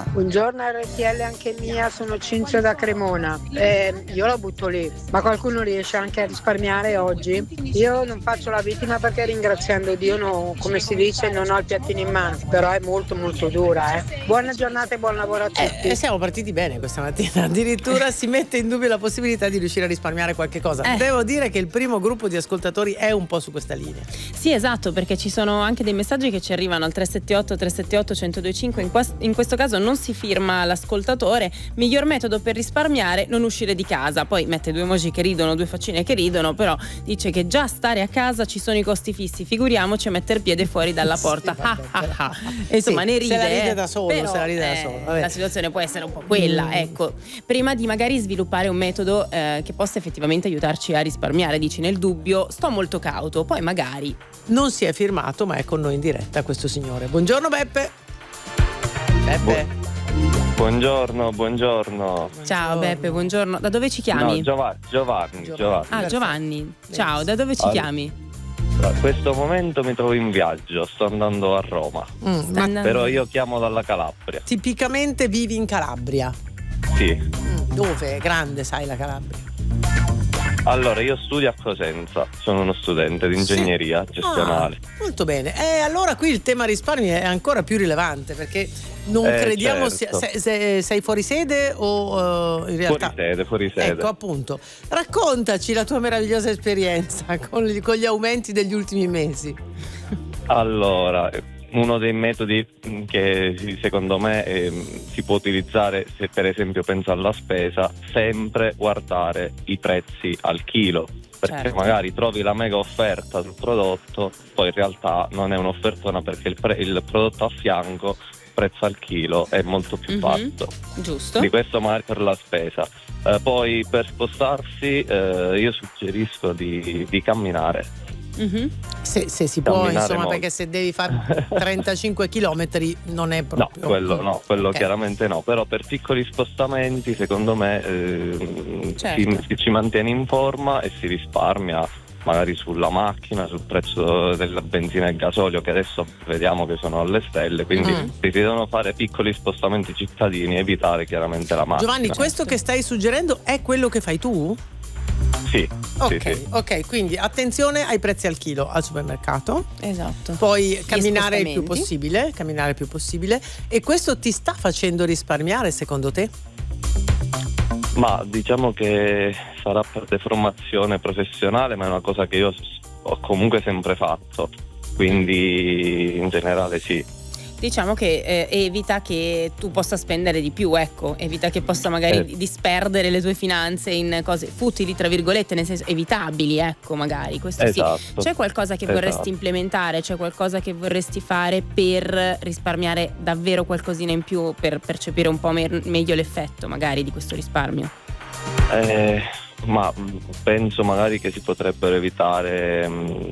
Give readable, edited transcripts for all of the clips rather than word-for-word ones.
Buongiorno RTL, anche mia, sono Cinzia da Cremona. Io la butto lì, ma qualcuno riesce anche a risparmiare oggi? Io non faccio la vittima perché ringraziando Dio, come si dice, non ho il piattino in mano, però è molto molto dura. Buona giornata e buon lavoro a tutti. Siamo partiti bene questa mattina, addirittura si mette in dubbio la possibilità di riuscire a risparmiare qualche cosa. Devo dire che il primo gruppo di ascoltatori è un po' su questa linea. Sì, esatto, perché ci sono anche dei messaggi che ci arrivano al 378 378 1025. In questo caso non si firma l'ascoltatore. Miglior metodo per risparmiare: non uscire di casa. Poi mette due emoji che ridono, due faccine che ridono, però dice che già stare a casa ci sono i costi fissi, figuriamoci a mettere piede fuori dalla porta. Sì, insomma, ne ride, se la ride da solo, però, se la ride da solo. Vabbè. La situazione può essere un po' quella, ecco. Prima di magari sviluppare un metodo che possa effettivamente aiutarci a risparmiare, dici nel dubbio sto molto cauto, poi magari. Non si è firmato, ma è con noi in diretta questo signore. Buongiorno Beppe. Beppe. Buongiorno. Ciao Beppe, buongiorno. Da dove ci chiami? No, Giovanni. Ah, Giovanni. Ciao, da dove ci chiami? Da questo momento mi trovo in viaggio, sto andando a Roma. Però io chiamo dalla Calabria. Tipicamente vivi in Calabria? Sì. Dove? È grande, sai, la Calabria? Allora, io studio a Cosenza, sono uno studente di ingegneria gestionale. Molto bene. Allora qui il tema risparmi è ancora più rilevante, perché non crediamo certo. sei fuori sede o in realtà fuori sede. Ecco, appunto. Raccontaci la tua meravigliosa esperienza con gli aumenti degli ultimi mesi. Allora, uno dei metodi che secondo me si può utilizzare, se per esempio penso alla spesa, sempre guardare i prezzi al chilo, perché certo. magari trovi la mega offerta sul prodotto, poi in realtà non è un'offertona perché il prodotto a fianco, prezzo al chilo, è molto più basso. Giusto. Di questo magari per la spesa. Poi per spostarsi io suggerisco di camminare. Se si può, Camminare insomma, molto. perché se devi fare 35 chilometri non è proprio. Quello Okay. chiaramente no, però per piccoli spostamenti secondo me Certo. ci mantiene in forma e si risparmia magari sulla macchina, sul prezzo della benzina e gasolio, che adesso vediamo che sono alle stelle, quindi si devono fare piccoli spostamenti cittadini, evitare chiaramente la macchina. Giovanni, questo che stai suggerendo è quello che fai tu? Sì. Ok, quindi attenzione ai prezzi al chilo al supermercato. Esatto. Poi camminare il spostamenti. più possibile. E questo ti sta facendo risparmiare, secondo te? Ma diciamo che sarà per deformazione professionale, ma è una cosa che io ho comunque sempre fatto, quindi in generale sì. Diciamo che evita che tu possa spendere di più, ecco, evita che possa magari disperdere le tue finanze in cose futili, tra virgolette, nel senso evitabili, ecco, magari questo esatto. sì. C'è qualcosa che vorresti implementare, c'è qualcosa che vorresti fare per risparmiare davvero qualcosina in più, per percepire un po' meglio l'effetto magari di questo risparmio? Ma penso magari che si potrebbero evitare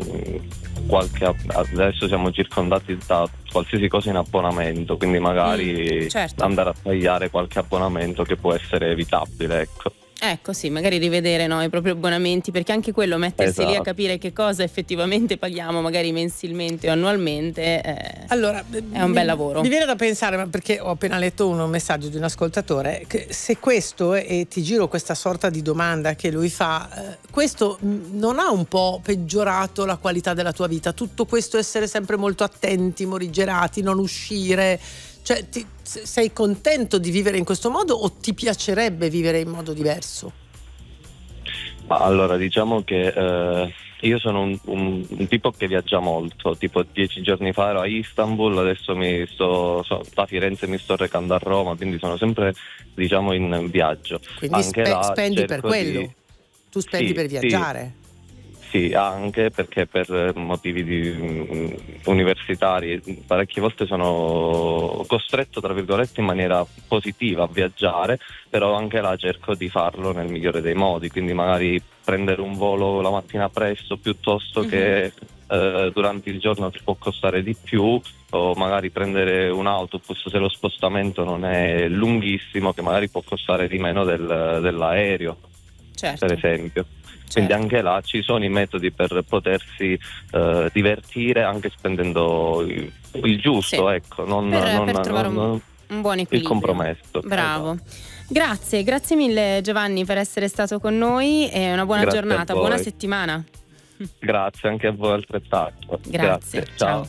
adesso siamo circondati da qualsiasi cosa in abbonamento, quindi magari certo. andare a tagliare qualche abbonamento che può essere evitabile, ecco. Ecco, sì, magari rivedere i propri abbonamenti, perché anche quello, mettersi lì a capire che cosa effettivamente paghiamo, magari mensilmente o annualmente, allora, è un bel lavoro. Mi viene da pensare, ma perché ho appena letto un messaggio di un ascoltatore, che se questo, e ti giro questa sorta di domanda che lui fa, questo non ha un po' peggiorato la qualità della tua vita? Tutto questo essere sempre molto attenti, morigerati, non uscire... Cioè, sei contento di vivere in questo modo o ti piacerebbe vivere in modo diverso? Ma allora, diciamo che io sono un tipo che viaggia molto, tipo 10 giorni fa ero a Istanbul, adesso da Firenze mi sto recando a Roma, quindi sono sempre, diciamo, in viaggio. Quindi anche spendi per quello? Tu spendi per viaggiare? Sì, anche perché per motivi universitari parecchie volte sono costretto, tra virgolette, in maniera positiva a viaggiare, però anche là cerco di farlo nel migliore dei modi, quindi magari prendere un volo la mattina presto piuttosto che durante il giorno ti può costare di più, o magari prendere un autobus se lo spostamento non è lunghissimo, che magari può costare di meno dell'aereo, certo. per esempio. Quindi anche là ci sono i metodi per potersi divertire anche spendendo il giusto, ecco, per trovare Un buon equilibrio. Il compromesso. Bravo. Grazie mille Giovanni per essere stato con noi e una buona giornata, buona settimana. Grazie anche a voi altrettanto. Grazie. Ciao.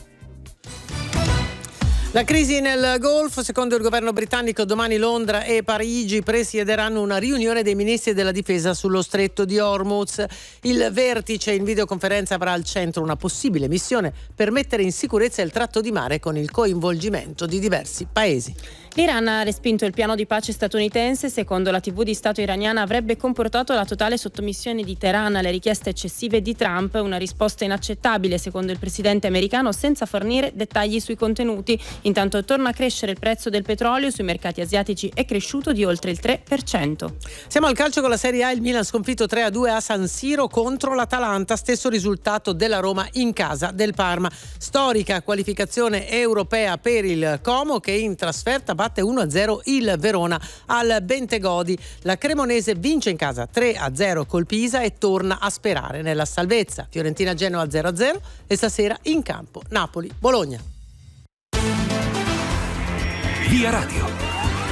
La crisi nel Golfo, secondo il governo britannico, domani Londra e Parigi presiederanno una riunione dei ministri della difesa sullo stretto di Hormuz. Il vertice in videoconferenza avrà al centro una possibile missione per mettere in sicurezza il tratto di mare con il coinvolgimento di diversi paesi. L'Iran ha respinto il piano di pace statunitense. Secondo la TV di Stato iraniana avrebbe comportato la totale sottomissione di Teheran alle richieste eccessive di Trump, una risposta inaccettabile secondo il presidente americano, senza fornire dettagli sui contenuti. Intanto torna a crescere il prezzo del petrolio, sui mercati asiatici è cresciuto di oltre il 3%. Siamo al calcio con la Serie A, il Milan sconfitto 3-2 a San Siro contro l'Atalanta, stesso risultato della Roma in casa del Parma. Storica qualificazione europea per il Como, che in trasferta batte 1-0 il Verona al Bentegodi. La Cremonese vince in casa 3-0 col Pisa e torna a sperare nella salvezza. Fiorentina-Genoa 0-0 e stasera in campo Napoli-Bologna. Via Radio.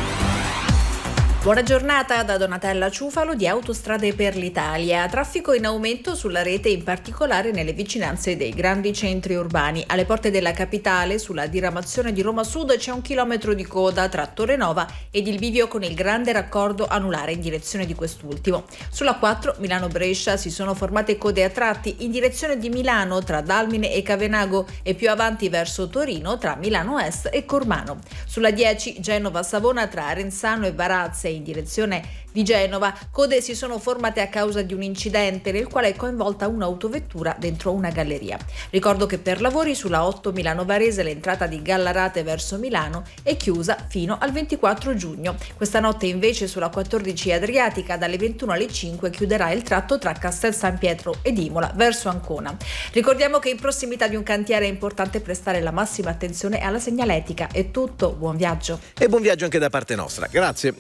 Buona giornata da Donatella Ciufalo di Autostrade per l'Italia. Traffico in aumento sulla rete, in particolare nelle vicinanze dei grandi centri urbani. Alle porte della capitale, sulla diramazione di Roma Sud, c'è 1 chilometro di coda tra Torrenova ed il bivio con il grande raccordo anulare in direzione di quest'ultimo. Sulla 4 Milano-Brescia si sono formate code a tratti in direzione di Milano tra Dalmine e Cavenago e più avanti verso Torino tra Milano Est e Cormano. Sulla 10 Genova-Savona tra Arenzano e Varazze in direzione di Genova, code si sono formate a causa di un incidente nel quale è coinvolta un'autovettura dentro una galleria. Ricordo che per lavori sulla 8 Milano-Varese l'entrata di Gallarate verso Milano è chiusa fino al 24 giugno. Questa notte invece sulla 14 Adriatica dalle 21 alle 5 chiuderà il tratto tra Castel San Pietro ed Imola verso Ancona. Ricordiamo che in prossimità di un cantiere è importante prestare la massima attenzione alla segnaletica. È tutto, buon viaggio. E buon viaggio anche da parte nostra. Grazie.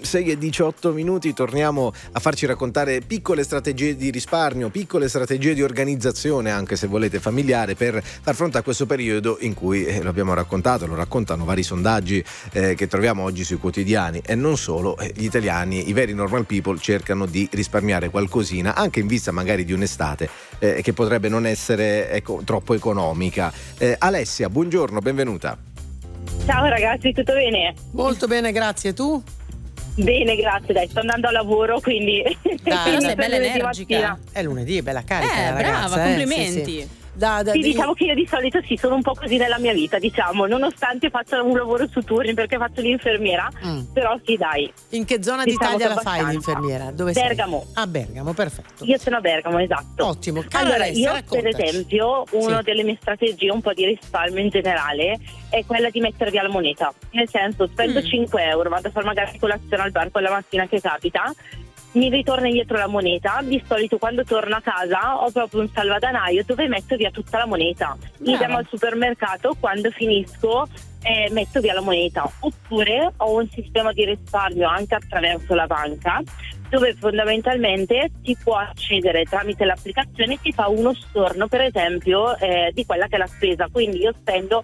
6:18, torniamo a farci raccontare piccole strategie di risparmio, piccole strategie di organizzazione, anche se volete familiare, per far fronte a questo periodo in cui, lo abbiamo raccontato, lo raccontano vari sondaggi che troviamo oggi sui quotidiani, e non solo, gli italiani, i veri normal people, cercano di risparmiare qualcosina, anche in vista magari di un'estate che potrebbe non essere troppo economica. Alessia, buongiorno, benvenuta. Ciao ragazzi, tutto bene? Molto bene, grazie. Tu? Bene, grazie, dai, sto andando a lavoro, quindi sei bella energica. È lunedì, è bella carica, ragazza. Brava, complimenti. Sì. Diciamo che io di solito sono un po' così nella mia vita, diciamo, nonostante faccia un lavoro su turni perché faccio l'infermiera, però sì, dai. In che zona diciamo d'Italia la fai l'infermiera? Dove Bergamo. Sei? A Bergamo, perfetto. Io sono a Bergamo, esatto. Ottimo. Allora, io per esempio, una delle mie strategie, un po' di risparmio in generale, è quella di mettere via la moneta. Nel senso, spendo 5 euro, vado a fare magari colazione al bar quella mattina che capita, mi ritorna indietro la moneta. Di solito quando torno a casa ho proprio un salvadanaio dove metto via tutta la moneta. Idem al supermercato, quando finisco metto via la moneta. Oppure ho un sistema di risparmio anche attraverso la banca, dove fondamentalmente si può accedere tramite l'applicazione, ti fa uno storno per esempio di quella che è la spesa, quindi io spendo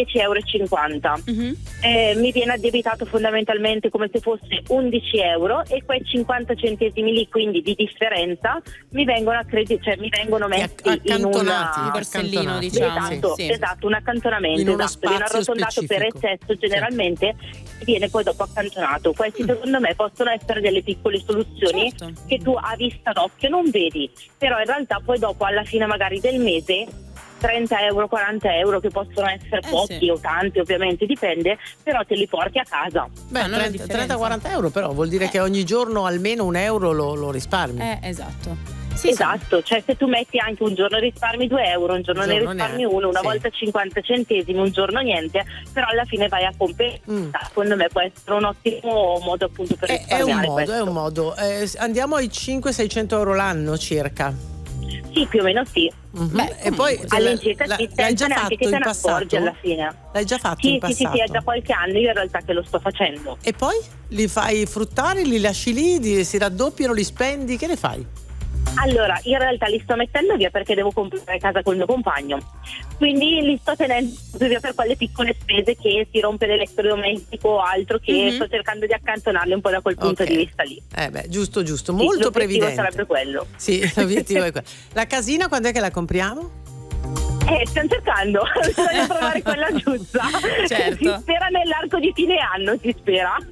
10,50 €, mi viene addebitato fondamentalmente come se fosse 11 euro, e quei 50 centesimi lì, quindi di differenza, mi vengono mi vengono messi in un borsellino, diciamo. Esatto, un accantonamento, viene arrotondato per eccesso, generalmente viene poi dopo accantonato. Questi secondo me possono essere delle piccole soluzioni che tu a vista d'occhio non vedi, però in realtà poi dopo alla fine magari del mese 30 euro, 40 euro, che possono essere pochi o tanti, ovviamente dipende, però te li porti a casa. Beh, 30-40 euro però vuol dire che ogni giorno almeno un euro lo risparmi. Esatto. Esatto, cioè se tu metti anche un giorno risparmi 2 euro, un giorno ne risparmi uno, una volta 50 centesimi, un giorno niente, però alla fine vai a compensare. Secondo me può essere un ottimo modo appunto per risparmiare. È un modo. Andiamo ai 500-600 euro l'anno circa. Sì, più o meno sì. Beh, e poi all'incirca l'hai già fatto che te in ne passato? accorgi alla fine. L'hai già fatto in passato? Sì, è da qualche anno io in realtà che lo sto facendo. E poi li fai fruttare, li lasci lì, si raddoppiano, li spendi, che ne fai? Allora, in realtà li sto mettendo via perché devo comprare casa col mio compagno, quindi li sto tenendo via per quelle piccole spese che si rompe l'elettrodomestico o altro, che sto cercando di accantonarli un po' da quel punto di vista lì. Giusto, molto sì, previdente. Sarebbe quello. Sì, l'obiettivo è quello. La casina quando è che la compriamo? Stiamo cercando, bisogna trovare quella giusta. Certo. Si spera nell'arco di fine anno, si spera.